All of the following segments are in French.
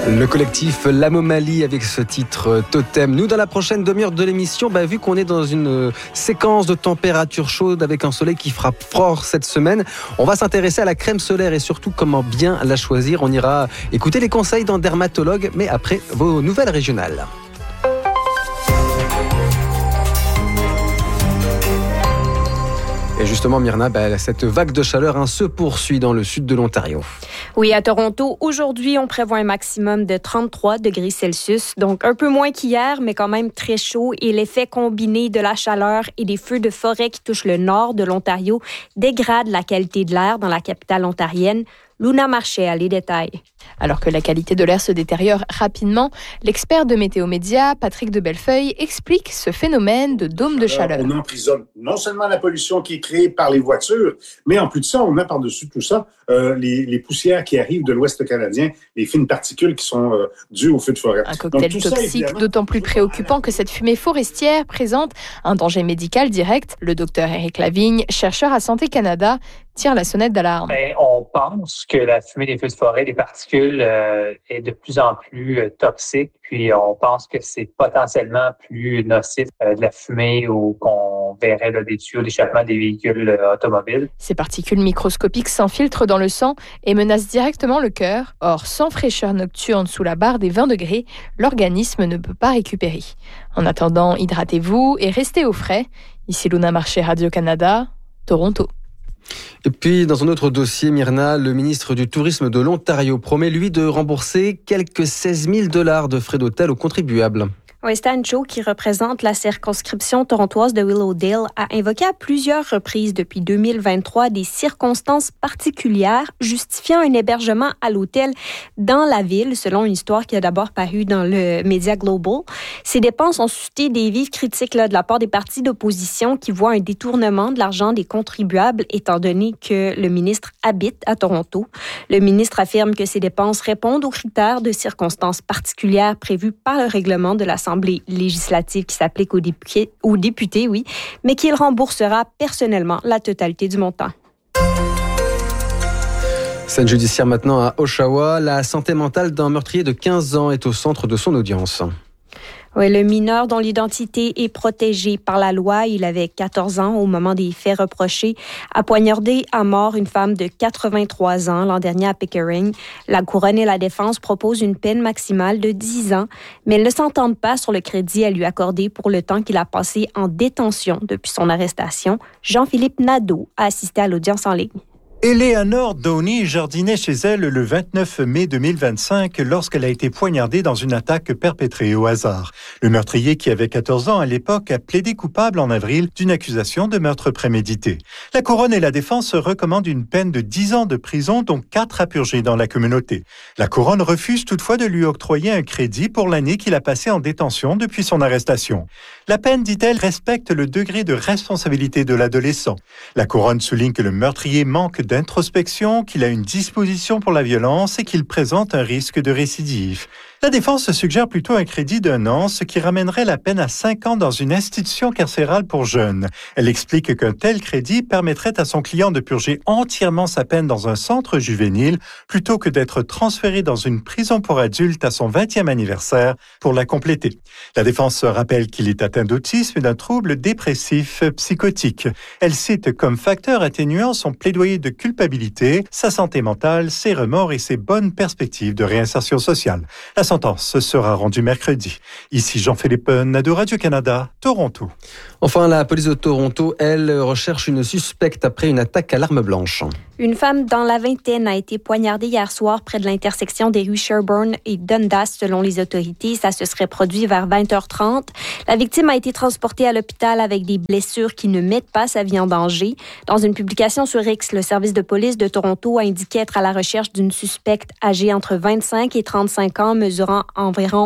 Le collectif L'Amomalie avec ce titre Totem. Nous, dans la prochaine demi-heure de l'émission, vu qu'on est dans une séquence de température chaude avec un soleil qui frappe fort cette semaine, on va s'intéresser à la crème solaire et surtout comment bien la choisir. On ira écouter les conseils d'un dermatologue, mais après vos nouvelles régionales. Et justement, Myrna, cette vague de chaleur se poursuit dans le sud de l'Ontario. Oui, à Toronto, aujourd'hui, on prévoit un maximum de 33 degrés Celsius, donc un peu moins qu'hier, mais quand même très chaud. Et l'effet combiné de la chaleur et des feux de forêt qui touchent le nord de l'Ontario dégrade la qualité de l'air dans la capitale ontarienne. Luna Marchais a les détails. Alors que la qualité de l'air se détériore rapidement, l'expert de Météo Média, Patrick de Bellefeuille, explique ce phénomène de dôme de chaleur. On emprisonne non seulement la pollution qui est créée par les voitures, mais en plus de ça, on met par-dessus tout ça les poussières qui arrivent de l'Ouest canadien, les fines particules qui sont dues aux feux de forêt. Un cocktail toxique d'autant plus préoccupant que cette fumée forestière présente un danger médical direct. Le docteur Éric Lavigne, chercheur à Santé Canada, tire la sonnette d'alarme. On pense que la fumée des feux de forêt, des particules, est de plus en plus toxique. Puis on pense que c'est potentiellement plus nocif de la fumée ou qu'on verrait des tuyaux d'échappement des véhicules automobiles. Ces particules microscopiques s'infiltrent dans le sang et menacent directement le cœur. Or, sans fraîcheur nocturne sous la barre des 20 degrés, l'organisme ne peut pas récupérer. En attendant, hydratez-vous et restez au frais. Ici Luna Marchais, Radio-Canada, Toronto. Et puis, dans un autre dossier, Myrna, le ministre du Tourisme de l'Ontario promet, lui, de rembourser quelques 16 000 $ de frais d'hôtel aux contribuables. Oui, Stan Cho, qui représente la circonscription torontoise de Willowdale, a invoqué à plusieurs reprises depuis 2023 des circonstances particulières justifiant un hébergement à l'hôtel dans la ville, selon une histoire qui a d'abord paru dans le média Global. Ces dépenses ont suscité des vives critiques de la part des partis d'opposition qui voient un détournement de l'argent des contribuables, étant donné que le ministre habite à Toronto. Le ministre affirme que ces dépenses répondent aux critères de circonstances particulières prévus par le règlement de l'Assemblée législative qui s'applique aux députés, mais qu'il remboursera personnellement la totalité du montant. Scène judiciaire maintenant à Oshawa. La santé mentale d'un meurtrier de 15 ans est au centre de son audience. Oui, le mineur dont l'identité est protégée par la loi, il avait 14 ans au moment des faits reprochés, a poignardé à mort une femme de 83 ans l'an dernier à Pickering. La couronne et la défense proposent une peine maximale de 10 ans, mais elles ne s'entendent pas sur le crédit à lui accorder pour le temps qu'il a passé en détention depuis son arrestation. Jean-Philippe Nadeau a assisté à l'audience en ligne. Eleanor Downey jardinait chez elle le 29 mai 2025 lorsqu'elle a été poignardée dans une attaque perpétrée au hasard. Le meurtrier, qui avait 14 ans à l'époque, a plaidé coupable en avril d'une accusation de meurtre prémédité. La couronne et la défense recommandent une peine de 10 ans de prison, dont 4 à purger dans la communauté. La couronne refuse toutefois de lui octroyer un crédit pour l'année qu'il a passée en détention depuis son arrestation. La peine, dit-elle, respecte le degré de responsabilité de l'adolescent. La couronne souligne que le meurtrier manque d'introspection, qu'il a une disposition pour la violence et qu'il présente un risque de récidive. La défense suggère plutôt un crédit d'1 an, ce qui ramènerait la peine à 5 ans dans une institution carcérale pour jeunes. Elle explique qu'un tel crédit permettrait à son client de purger entièrement sa peine dans un centre juvénile plutôt que d'être transféré dans une prison pour adultes à son 20e anniversaire pour la compléter. La défense rappelle qu'il est atteint d'autisme et d'un trouble dépressif psychotique. Elle cite comme facteur atténuant son plaidoyer de culpabilité, sa santé mentale, ses remords et ses bonnes perspectives de réinsertion sociale. La sentence sera rendue mercredi. Ici Jean-Philippe Nadeau, Radio-Canada, Toronto. Enfin, la police de Toronto, elle, recherche une suspecte après une attaque à l'arme blanche. Une femme dans la vingtaine a été poignardée hier soir près de l'intersection des rues Sherbourne et Dundas, selon les autorités. Ça se serait produit vers 20h30. La victime a été transportée à l'hôpital avec des blessures qui ne mettent pas sa vie en danger. Dans une publication sur X, le service de police de Toronto a indiqué être à la recherche d'une suspecte âgée entre 25 et 35 ans, mesurant environ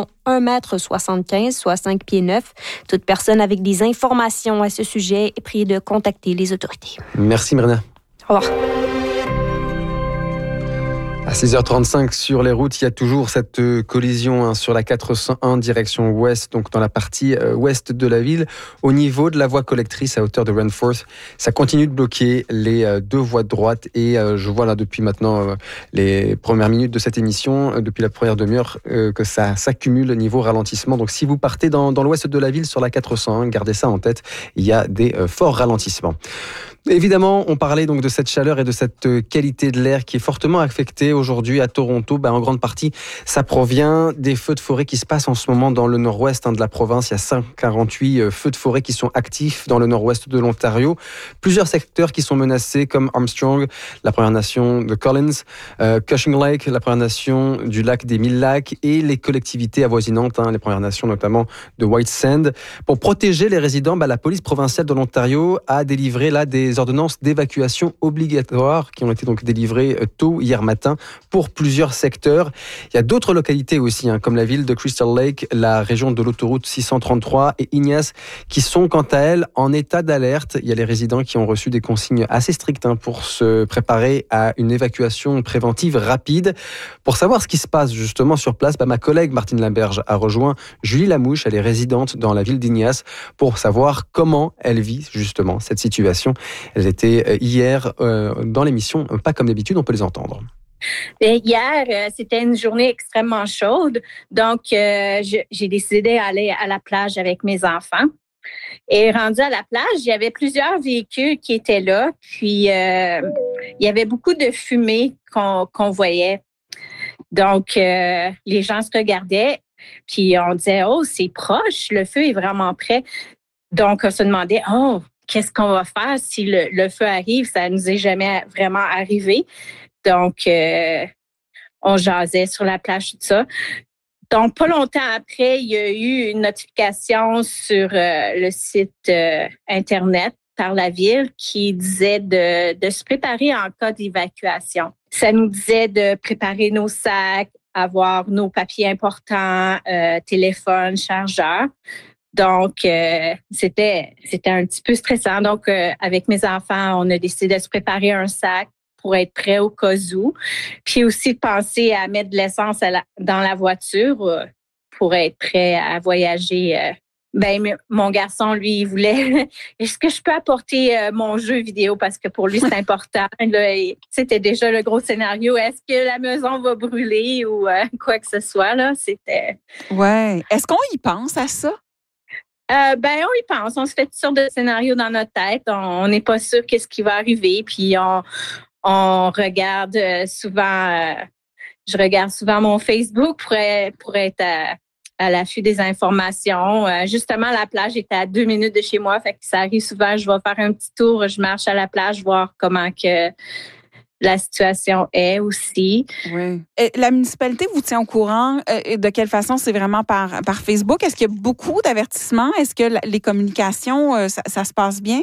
1,75 m, soit 5 pieds 9. Toute personne avec des informations à ce sujet est priée de contacter les autorités. Merci Myrna. Au revoir. À 6h35 sur les routes, il y a toujours cette collision sur la 401 direction ouest, donc dans la partie ouest de la ville, au niveau de la voie collectrice à hauteur de Renforth. Ça continue de bloquer les deux voies de droite et je vois là depuis maintenant les premières minutes de cette émission, depuis la première demi-heure, que ça s'accumule niveau ralentissement. Donc si vous partez dans l'ouest de la ville sur la 401, gardez ça en tête, il y a des forts ralentissements. Évidemment, on parlait donc de cette chaleur et de cette qualité de l'air qui est fortement affectée aujourd'hui à Toronto. En grande partie, ça provient des feux de forêt qui se passent en ce moment dans le nord-ouest de la province. Il y a 148 feux de forêt qui sont actifs dans le nord-ouest de l'Ontario. Plusieurs secteurs qui sont menacés comme Armstrong, la Première Nation de Collins, Cushing Lake, la Première Nation du lac des Mille Lacs et les collectivités avoisinantes, les Premières Nations notamment de White Sand. Pour protéger les résidents, la police provinciale de l'Ontario a délivré là des ordonnances d'évacuation obligatoires qui ont été donc délivrées tôt hier matin pour plusieurs secteurs. Il y a d'autres localités aussi, comme la ville de Crystal Lake, la région de l'autoroute 633 et Ignace, qui sont quant à elles en état d'alerte. Il y a les résidents qui ont reçu des consignes assez strictes pour se préparer à une évacuation préventive rapide. Pour savoir ce qui se passe justement sur place, ma collègue Martine Lamberge a rejoint Julie Lamouche, elle est résidente dans la ville d'Ignace, pour savoir comment elle vit justement cette situation. Elles étaient hier dans l'émission Pas comme d'habitude, on peut les entendre. Hier, c'était une journée extrêmement chaude, donc j'ai décidé d'aller à la plage avec mes enfants. Et rendu à la plage, il y avait plusieurs véhicules qui étaient là, puis il y avait beaucoup de fumée qu'on voyait. Donc, les gens se regardaient, puis on disait « Oh, c'est proche, le feu est vraiment près ». Donc, on se demandait « Oh, qu'est-ce qu'on va faire si le feu arrive? » Ça nous est jamais vraiment arrivé. Donc, on jasait sur la plage, tout ça. Donc, pas longtemps après, il y a eu une notification sur le site Internet par la ville qui disait de se préparer en cas d'évacuation. Ça nous disait de préparer nos sacs, avoir nos papiers importants, téléphone, chargeur. Donc, c'était un petit peu stressant. Donc, avec mes enfants, on a décidé de se préparer un sac pour être prêt au cas où. Puis aussi de penser à mettre de l'essence dans la voiture pour être prêt à voyager. Mon garçon, lui, il voulait « Est-ce que je peux apporter mon jeu vidéo? » Parce que pour lui, c'est important. Là, c'était déjà le gros scénario. Est-ce que la maison va brûler ou quoi que ce soit? Là, c'était... Ouais. Est-ce qu'on y pense à ça? On y pense. On se fait toutes sortes de scénarios dans notre tête. On n'est pas sûr qu'est-ce qui va arriver. Puis on regarde souvent... je regarde souvent mon Facebook pour être à l'affût des informations. Justement, la plage était à 2 minutes de chez moi. Fait que ça arrive souvent. Je vais faire un petit tour. Je marche à la plage, voir comment que la situation est aussi. Oui. Et la municipalité vous tient au courant de quelle façon? C'est vraiment par Facebook? Est-ce qu'il y a beaucoup d'avertissements? Est-ce que les communications, ça se passe bien?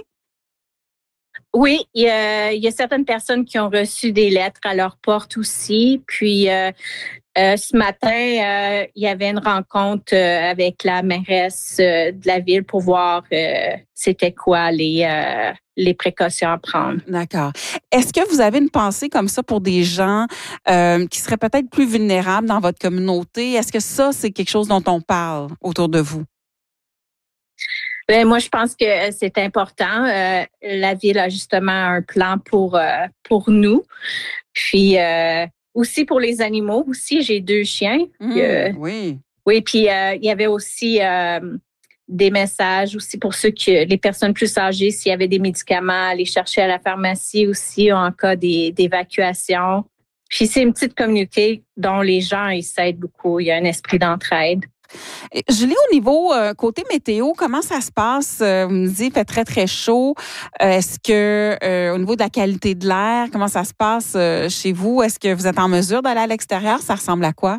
Oui, il y a certaines personnes qui ont reçu des lettres à leur porte aussi. Puis, ce matin, il y avait une rencontre avec la mairesse de la ville pour voir c'était quoi les précautions à prendre. D'accord. Est-ce que vous avez une pensée comme ça pour des gens qui seraient peut-être plus vulnérables dans votre communauté? Est-ce que ça, c'est quelque chose dont on parle autour de vous? Moi, je pense que c'est important. La ville a justement un plan pour nous. Puis aussi pour les animaux. Aussi, j'ai 2 chiens. Oui. Oui, puis il y avait aussi des messages aussi pour les personnes plus âgées, s'il y avait des médicaments, aller chercher à la pharmacie aussi en cas d'évacuation. Puis c'est une petite communauté dont les gens, ils s'aident beaucoup. Il y a un esprit d'entraide. Julie, au niveau côté météo, comment ça se passe? Vous me dites, il fait très, très chaud. Est-ce que, au niveau de la qualité de l'air, comment ça se passe chez vous? Est-ce que vous êtes en mesure d'aller à l'extérieur? Ça ressemble à quoi?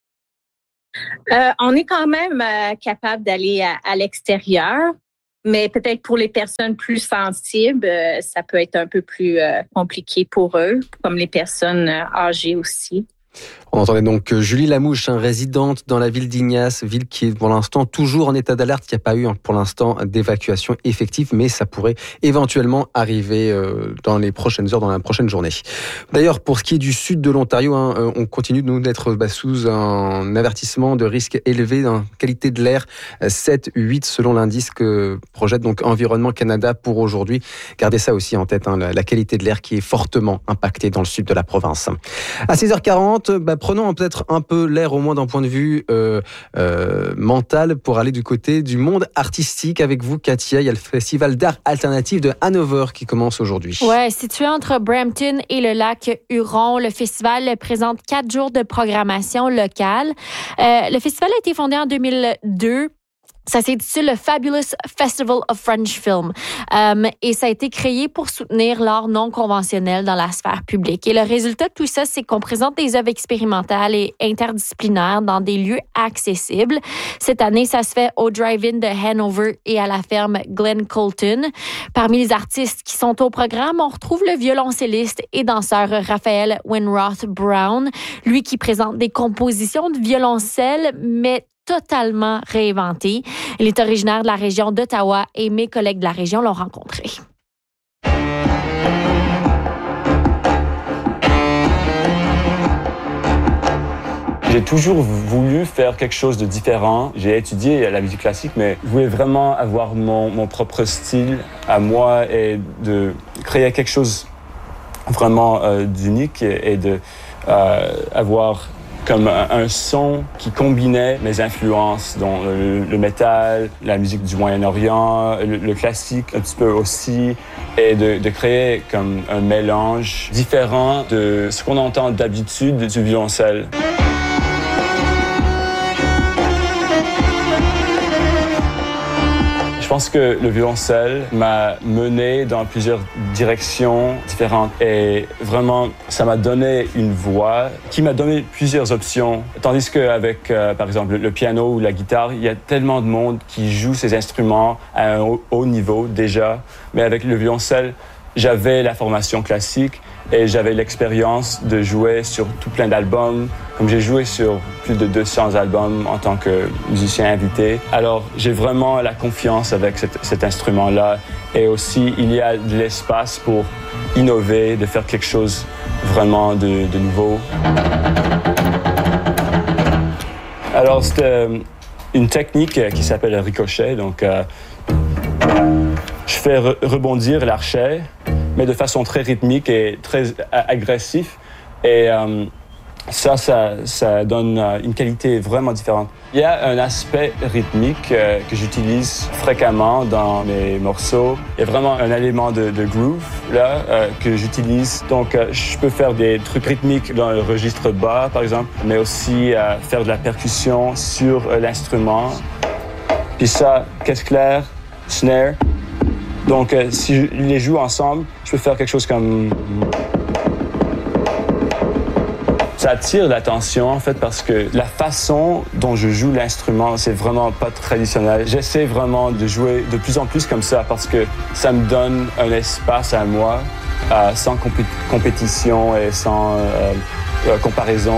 On est quand même capable d'aller à l'extérieur, mais peut-être pour les personnes plus sensibles, ça peut être un peu plus compliqué pour eux, comme les personnes âgées aussi. On entendait donc Julie Lamouche, résidente dans la ville d'Ignace, ville qui est pour l'instant toujours en état d'alerte. Il n'y a pas eu pour l'instant d'évacuation effective, mais ça pourrait éventuellement arriver dans les prochaines heures, dans la prochaine journée. D'ailleurs, pour ce qui est du sud de l'Ontario, on continue d'être sous un avertissement de risque élevé en qualité de l'air 7-8 selon l'indice que projette donc Environnement Canada pour aujourd'hui. Gardez ça aussi en tête, la qualité de l'air qui est fortement impactée dans le sud de la province. À 6h40, prenons peut-être un peu l'air au moins d'un point de vue mental pour aller du côté du monde artistique avec vous, Katia. Il y a le Festival d'art alternatif de Hanover qui commence aujourd'hui. Ouais, situé entre Brampton et le lac Huron, le festival présente 4 jours de programmation locale. Le festival a été fondé en 2002. Ça s'intitule le Fabulous Festival of French Film et ça a été créé pour soutenir l'art non conventionnel dans la sphère publique. Et le résultat de tout ça, c'est qu'on présente des œuvres expérimentales et interdisciplinaires dans des lieux accessibles. Cette année, ça se fait au Drive-In de Hanover et à la ferme Glen Colton. Parmi les artistes qui sont au programme, on retrouve le violoncelliste et danseur Raphael Winroth Brown, lui qui présente des compositions de violoncelle, mais totalement réinventé. Il est originaire de la région d'Ottawa et mes collègues de la région l'ont rencontré. J'ai toujours voulu faire quelque chose de différent. J'ai étudié la musique classique, mais je voulais vraiment avoir mon propre style à moi et de créer quelque chose vraiment d'unique et de avoir comme un son qui combinait mes influences, dont le métal, la musique du Moyen-Orient, le classique un petit peu aussi, et de créer comme un mélange différent de ce qu'on entend d'habitude du violoncelle. Je pense que le violoncelle m'a mené dans plusieurs directions différentes et vraiment, ça m'a donné une voix qui m'a donné plusieurs options. Tandis qu'avec, par exemple, le piano ou la guitare, il y a tellement de monde qui joue ces instruments à un haut niveau déjà. Mais avec le violoncelle, j'avais la formation classique et j'avais l'expérience de jouer sur tout plein d'albums, comme j'ai joué sur plus de 200 albums en tant que musicien invité. Alors, j'ai vraiment la confiance avec cet instrument-là. Et aussi, il y a de l'espace pour innover, de faire quelque chose vraiment de nouveau. Alors, c'est une technique qui s'appelle le ricochet. Donc, je fais rebondir l'archet, mais de façon très rythmique et très agressive. Et ça donne une qualité vraiment différente. Il y a un aspect rythmique que j'utilise fréquemment dans mes morceaux. Il y a vraiment un élément de groove là que j'utilise. Donc, je peux faire des trucs rythmiques dans le registre bas, par exemple, mais aussi faire de la percussion sur l'instrument. Puis ça, caisse claire, snare. Donc, si je les joue ensemble, je peux faire quelque chose comme... Ça attire l'attention, en fait, parce que la façon dont je joue l'instrument, c'est vraiment pas traditionnel. J'essaie vraiment de jouer de plus en plus comme ça parce que ça me donne un espace à moi, sans compétition et sans comparaison.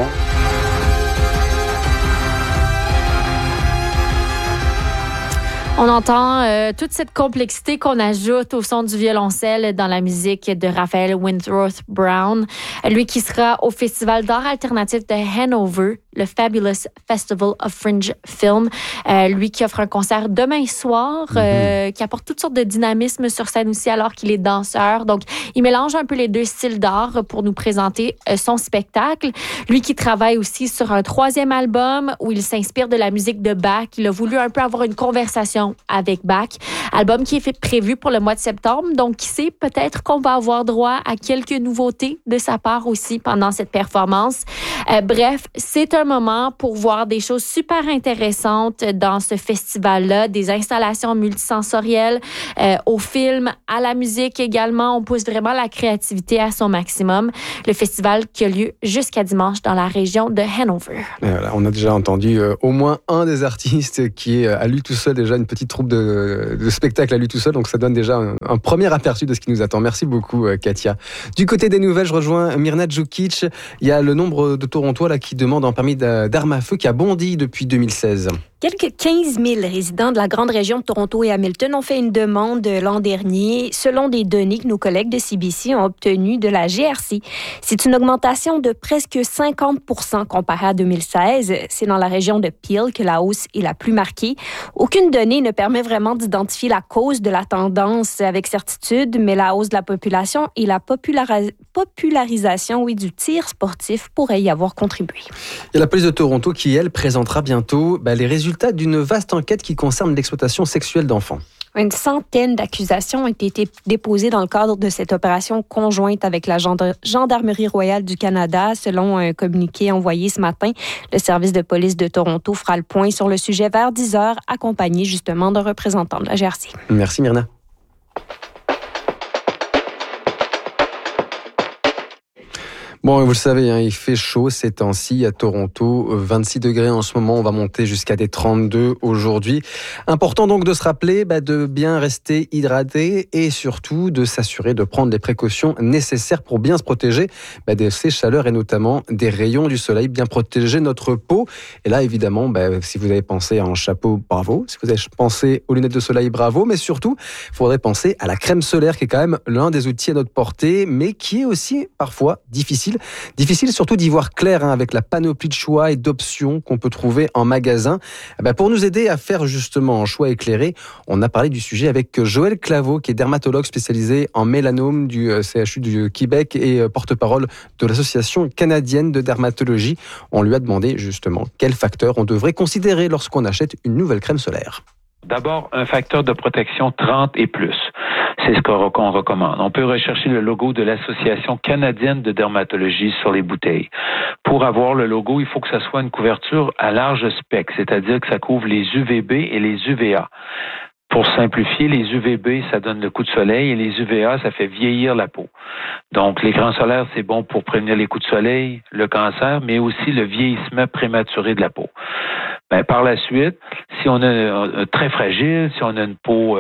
On entend toute cette complexité qu'on ajoute au son du violoncelle dans la musique de Raphael Winroth Brown, lui qui sera au Festival d'art alternatif de Hanover, le Fabulous Festival of Fringe Film, lui qui offre un concert demain soir, qui apporte toutes sortes de dynamisme sur scène aussi alors qu'il est danseur. Donc, il mélange un peu les deux styles d'art pour nous présenter son spectacle. Lui qui travaille aussi sur un 3e album où il s'inspire de la musique de Bach. Il a voulu un peu avoir une conversation avec Bach. Album qui est prévu pour le mois de septembre. Donc, qui sait, peut-être qu'on va avoir droit à quelques nouveautés de sa part aussi pendant cette performance. Bref, c'est un un moment pour voir des choses super intéressantes dans ce festival-là, des installations multisensorielles, au film, à la musique également. On pousse vraiment la créativité à son maximum. Le festival qui a lieu jusqu'à dimanche dans la région de Hanover. Voilà, on a déjà entendu au moins un des artistes qui est à lui tout seul, déjà une petite troupe de spectacle à lui tout seul, donc ça donne déjà un premier aperçu de ce qui nous attend. Merci beaucoup Katia. Du côté des nouvelles, je rejoins Mirna Djukic. Il y a le nombre de Torontois là, qui demandent un permis d'armes à feu qui a bondi depuis 2016. Quelques 15 000 résidents de la grande région de Toronto et Hamilton ont fait une demande l'an dernier, selon des données que nos collègues de CBC ont obtenues de la GRC. C'est une augmentation de presque 50 % comparé à 2016. C'est dans la région de Peel que la hausse est la plus marquée. Aucune donnée ne permet vraiment d'identifier la cause de la tendance avec certitude, mais la hausse de la population et la popularisation du tir sportif pourraient y avoir contribué. Il y a la police de Toronto qui, elle, présentera bientôt les résultats d'une vaste enquête qui concerne l'exploitation sexuelle d'enfants. Une centaine d'accusations ont été déposées dans le cadre de cette opération conjointe avec la Gendarmerie royale du Canada, selon un communiqué envoyé ce matin. Le service de police de Toronto fera le point sur le sujet vers 10 heures, accompagné justement d'un représentant de la GRC. Merci Myrna. Bon, vous le savez, il fait chaud ces temps-ci à Toronto, 26 degrés en ce moment, on va monter jusqu'à des 32 aujourd'hui. Important donc de se rappeler de bien rester hydraté et surtout de s'assurer de prendre les précautions nécessaires pour bien se protéger de ces chaleurs et notamment des rayons du soleil, bien protéger notre peau. Et là, évidemment, si vous avez pensé à un chapeau, bravo. Si vous avez pensé aux lunettes de soleil, bravo. Mais surtout, il faudrait penser à la crème solaire qui est quand même l'un des outils à notre portée, mais qui est aussi parfois difficile surtout d'y voir clair avec la panoplie de choix et d'options qu'on peut trouver en magasin. Pour nous aider à faire justement un choix éclairé, on a parlé du sujet avec Joël Claveau, qui est dermatologue spécialisé en mélanome du CHU du Québec et porte-parole de l'Association canadienne de dermatologie. On lui a demandé justement quels facteurs on devrait considérer lorsqu'on achète une nouvelle crème solaire. D'abord, un facteur de protection 30 et plus. C'est ce qu'on recommande. On peut rechercher le logo de l'Association canadienne de dermatologie sur les bouteilles. Pour avoir le logo, il faut que ça soit une couverture à large spectre, c'est-à-dire que ça couvre les UVB et les UVA. Pour simplifier, les UVB, ça donne le coup de soleil et les UVA, ça fait vieillir la peau. Donc, l'écran solaire, c'est bon pour prévenir les coups de soleil, le cancer, mais aussi le vieillissement prématuré de la peau. Par la suite, si on est très fragile, si on a une peau,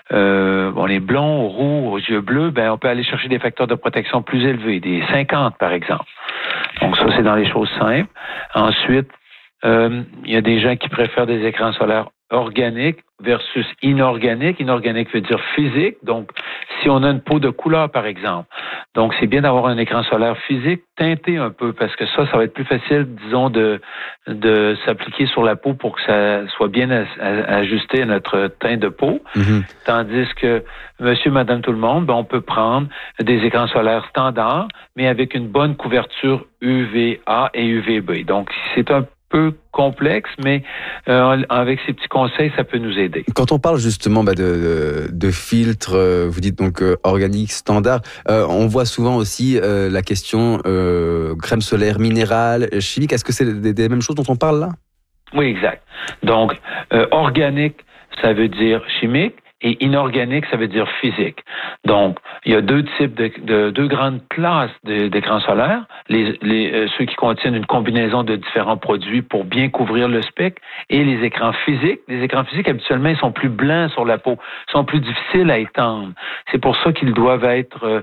on est blond, roux, aux yeux bleus, on peut aller chercher des facteurs de protection plus élevés, des 50 par exemple. Donc ça, c'est dans les choses simples. Ensuite, il y a des gens qui préfèrent des écrans solaires organiques versus inorganiques. Inorganique veut dire physique. Donc, si on a une peau de couleur, par exemple, donc c'est bien d'avoir un écran solaire physique teinté un peu parce que ça va être plus facile, disons, de s'appliquer sur la peau pour que ça soit bien ajusté à notre teint de peau. Mm-hmm. Tandis que monsieur, madame, tout le monde, on peut prendre des écrans solaires standards, mais avec une bonne couverture UVA et UVB. Donc, c'est un peu complexe, mais avec ces petits conseils, ça peut nous aider. Quand on parle justement de filtres, vous dites donc organique, standard, on voit souvent aussi la question crème solaire minérale, chimique. Est-ce que c'est des mêmes choses dont on parle là? Oui, exact. Donc, organique, ça veut dire chimique. Et inorganique, ça veut dire physique. Donc, il y a deux types deux grandes classes d'écrans solaires. Ceux qui contiennent une combinaison de différents produits pour bien couvrir le spectre et les écrans physiques. Les écrans physiques, habituellement, ils sont plus blancs sur la peau, sont plus difficiles à étendre. C'est pour ça qu'ils doivent être,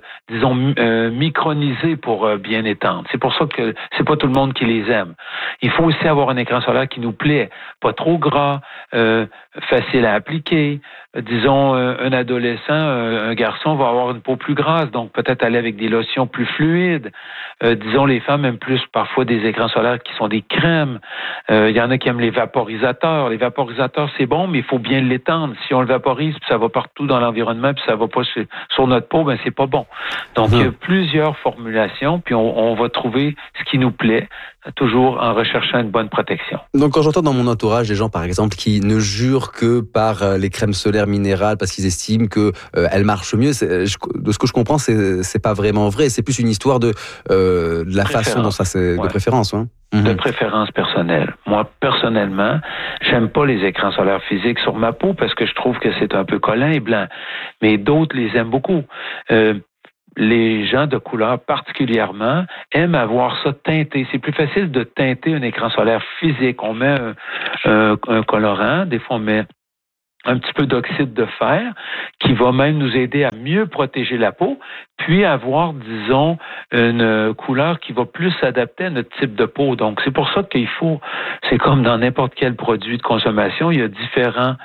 micronisés pour bien étendre. C'est pour ça que c'est pas tout le monde qui les aime. Il faut aussi avoir un écran solaire qui nous plaît, pas trop gras, facile à appliquer. Disons, un adolescent, un garçon va avoir une peau plus grasse, donc peut-être aller avec des lotions plus fluides. Disons, les femmes aiment plus parfois des écrans solaires qui sont des crèmes. Il y en a qui aiment les vaporisateurs. Les vaporisateurs, c'est bon, mais il faut bien l'étendre. Si on le vaporise, puis ça va partout dans l'environnement, puis ça va pas sur notre peau, c'est pas bon. Donc, il y a plusieurs formulations, puis on va trouver ce qui nous plaît, toujours en recherche recherchant une bonne protection. Donc, quand j'entends dans mon entourage des gens, par exemple, qui ne jurent que par les crèmes solaires minérales parce qu'ils estiment que elles marchent mieux, de ce que je comprends, c'est pas vraiment vrai. C'est plus une histoire de la façon dont ça c'est de préférence. Hein. De préférence personnelle. Moi, personnellement, j'aime pas les écrans solaires physiques sur ma peau parce que je trouve que c'est un peu collant et blanc. Mais d'autres les aiment beaucoup. Les gens de couleur particulièrement aiment avoir ça teinté. C'est plus facile de teinter un écran solaire physique. On met un colorant, des fois on met un petit peu d'oxyde de fer qui va même nous aider à mieux protéger la peau, puis avoir, disons, une couleur qui va plus s'adapter à notre type de peau. Donc, c'est pour ça qu'il faut, c'est comme dans n'importe quel produit de consommation, il y a différents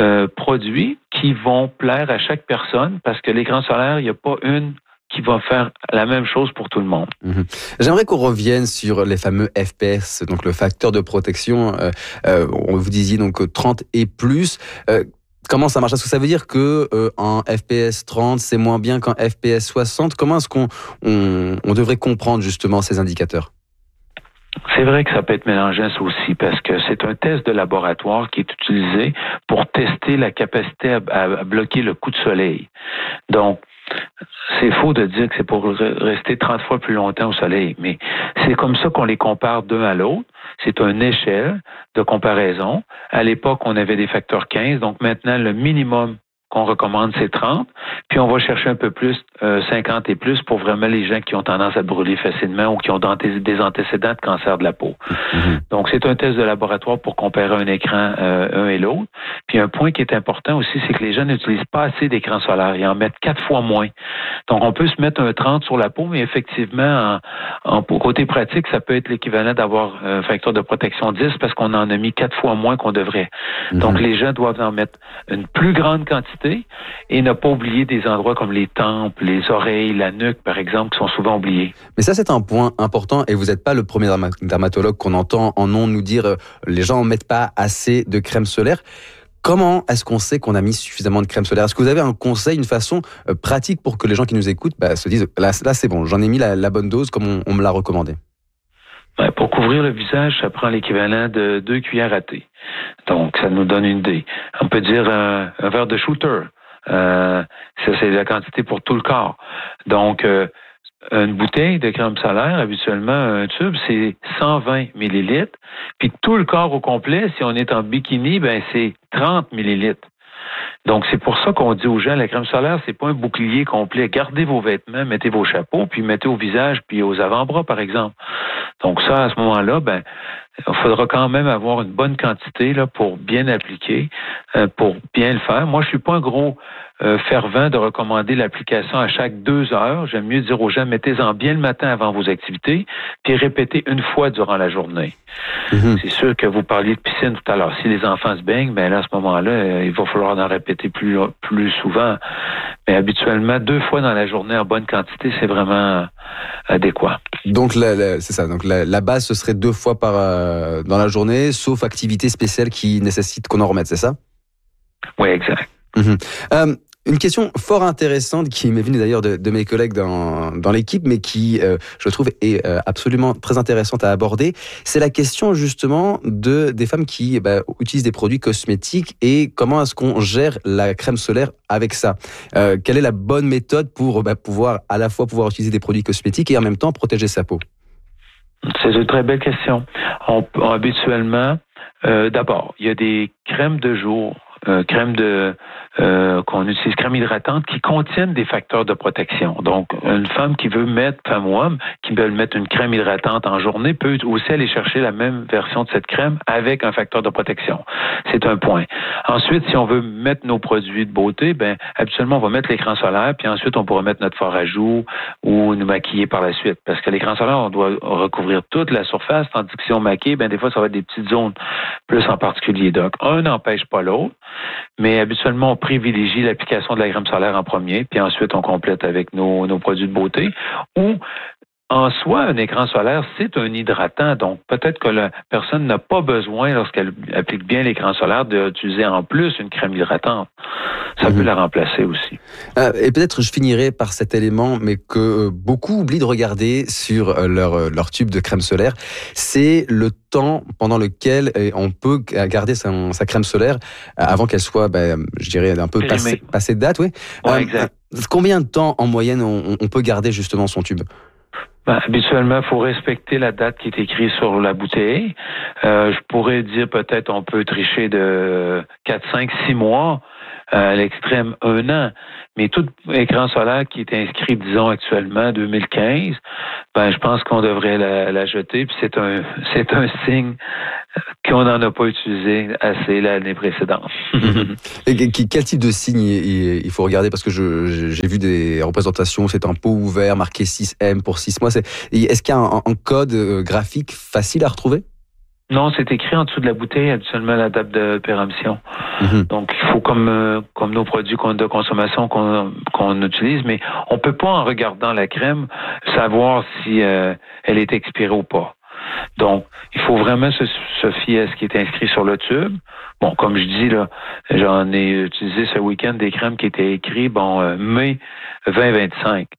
produits qui vont plaire à chaque personne parce que l'écran solaire, il n'y a pas une qui va faire la même chose pour tout le monde. J'aimerais qu'on revienne sur les fameux FPS, donc le facteur de protection. Vous disiez donc 30 et plus. Comment ça marche? Est-ce que ça veut dire que en FPS 30, c'est moins bien qu'en FPS 60? Comment est-ce qu'on devrait comprendre justement ces indicateurs? C'est vrai que ça peut être mélangé ça aussi parce que c'est un test de laboratoire qui est utilisé pour tester la capacité à bloquer le coup de soleil. Donc, c'est faux de dire que c'est pour rester 30 fois plus longtemps au soleil, mais c'est comme ça qu'on les compare d'un à l'autre. C'est une échelle de comparaison. À l'époque, on avait des facteurs 15, donc maintenant, le minimum qu'on recommande, c'est 30. Puis on va chercher un peu plus, 50 et plus, pour vraiment les gens qui ont tendance à brûler facilement ou qui ont des antécédents de cancer de la peau. Donc, c'est un test de laboratoire pour comparer un écran un et l'autre. Puis un point qui est important aussi, c'est que les gens n'utilisent pas assez d'écrans solaires. Ils en mettent 4 fois moins. Donc, on peut se mettre un 30 sur la peau, mais effectivement, côté pratique, ça peut être l'équivalent d'avoir un facteur de protection 10 parce qu'on en a mis 4 fois moins qu'on devrait. Donc, les gens doivent en mettre une plus grande quantité et ne pas oublier des endroits comme les tempes, les oreilles, la nuque, par exemple, qui sont souvent oubliés. Mais ça, c'est un point important et vous n'êtes pas le premier dermatologue qu'on entend en ondes nous dire les gens ne mettent pas assez de crème solaire. Comment est-ce qu'on sait qu'on a mis suffisamment de crème solaire? Est-ce que vous avez un conseil, une façon pratique pour que les gens qui nous écoutent se disent là c'est bon, j'en ai mis la bonne dose comme on me l'a recommandé? Pour couvrir le visage, ça prend l'équivalent de 2 cuillères à thé. Donc, ça nous donne une idée. On peut dire un verre de shooter. Ça, c'est la quantité pour tout le corps. Donc, une bouteille de crème solaire, habituellement, un tube, c'est 120 millilitres. Puis tout le corps au complet, si on est en bikini, c'est 30 millilitres. Donc, c'est pour ça qu'on dit aux gens, la crème solaire, c'est pas un bouclier complet. Gardez vos vêtements, mettez vos chapeaux, puis mettez au visage, puis aux avant-bras, par exemple. Donc, ça, à ce moment-là, il faudra quand même avoir une bonne quantité là pour bien appliquer, pour bien le faire. Moi, je suis pas un gros fervent de recommander l'application à chaque 2 heures. J'aime mieux dire aux gens, mettez-en bien le matin avant vos activités, puis répétez une fois durant la journée. C'est sûr que vous parliez de piscine tout à l'heure. Si les enfants se baignent, là, à ce moment-là, il va falloir en répéter plus souvent. Mais habituellement, 2 fois dans la journée en bonne quantité, c'est vraiment adéquat. Donc, c'est ça. Donc, la base, ce serait 2 fois dans la journée, sauf activité spéciale qui nécessite qu'on en remette, c'est ça? Oui, exact. Une question fort intéressante qui m'est venue d'ailleurs de mes collègues dans l'équipe, mais qui, je trouve, est absolument très intéressante à aborder. C'est la question justement des femmes qui utilisent des produits cosmétiques et comment est-ce qu'on gère la crème solaire avec ça. Quelle est la bonne méthode pour pouvoir utiliser des produits cosmétiques et en même temps protéger sa peau? C'est une très belle question. Habituellement, d'abord, il y a des crèmes de jour, qu'on utilise, crème hydratante, qui contiennent des facteurs de protection. Donc, une femme ou homme, qui veut mettre une crème hydratante en journée, peut aussi aller chercher la même version de cette crème avec un facteur de protection. C'est un point. Ensuite, si on veut mettre nos produits de beauté, habituellement, on va mettre l'écran solaire, puis ensuite, on pourra mettre notre fard à joues ou nous maquiller par la suite. Parce que l'écran solaire, on doit recouvrir toute la surface, tandis que si on maquille, des fois, ça va être des petites zones plus en particulier. Donc, un n'empêche pas l'autre, mais habituellement, on privilégie l'application de la crème solaire en premier, puis ensuite, on complète avec nos produits de beauté. Ou en soi, un écran solaire, c'est un hydratant. Donc, peut-être que la personne n'a pas besoin, lorsqu'elle applique bien l'écran solaire, d'utiliser en plus une crème hydratante. Ça peut la remplacer aussi. Et peut-être je finirai par cet élément, mais que beaucoup oublient de regarder sur leur tube de crème solaire. C'est le temps pendant lequel on peut garder sa crème solaire avant qu'elle soit, je dirais, un peu passée de date. Oui. Ouais, exact. Combien de temps, en moyenne, on peut garder justement son tube? Habituellement, il faut respecter la date qui est écrite sur la bouteille. Je pourrais dire peut-être on peut tricher de 4, 5, 6 mois, à l'extrême 1 an. Mais tout écran solaire qui est inscrit, disons, actuellement, 2015, je pense qu'on devrait la jeter. Puis c'est un signe qu'on n'en a pas utilisé assez l'année précédente. Et quel type de signe il faut regarder? Parce que j'ai vu des représentations, c'est un pot ouvert, marqué 6M pour 6 mois. Est-ce qu'il y a un code graphique facile à retrouver? Non, c'est écrit en dessous de la bouteille, habituellement, la date de péremption. Donc, il faut, comme nos produits de consommation qu'on utilise, mais on peut pas, en regardant la crème, savoir si elle est expirée ou pas. Donc, il faut vraiment se fier à ce qui est inscrit sur le tube. Bon, comme je dis, là, j'en ai utilisé ce week-end des crèmes qui étaient écrites, mai 2025,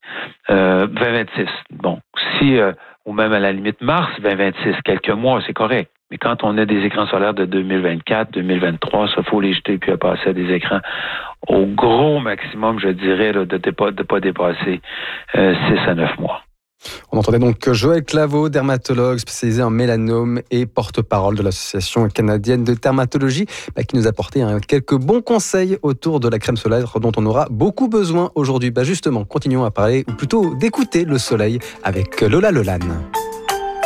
2026. Bon, ou même à la limite mars 2026, quelques mois, c'est correct. Mais quand on a des écrans solaires de 2024, 2023, ça, faut les jeter puis passer à des écrans au gros maximum, je dirais, là, de pas dépasser 6 à 9 mois. On entendait donc Joël Claveau, dermatologue spécialisé en mélanome et porte-parole de l'Association canadienne de dermatologie, qui nous apportait quelques bons conseils autour de la crème solaire dont on aura beaucoup besoin aujourd'hui. Justement, continuons à parler, ou plutôt d'écouter le soleil avec Lola Lolane.